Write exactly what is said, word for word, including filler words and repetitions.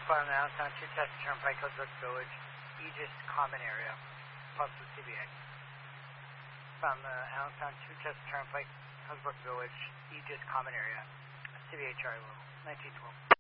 on the Allentown two Test Turnpike, Hillsborough Village, Aegis Common Area, possible C B A. On the Allentown two Test Turnpike, Hillsborough Village, Aegis Common Area, C B A Charlie Little, nineteen twelve.